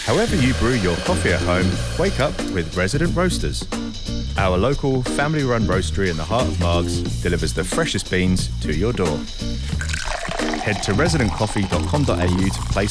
However you brew your coffee at home, wake up with Resident Roasters. Our local, family-run roastery in the heart of Margs delivers the freshest beans to your door. Head to residentcoffee.com.au to place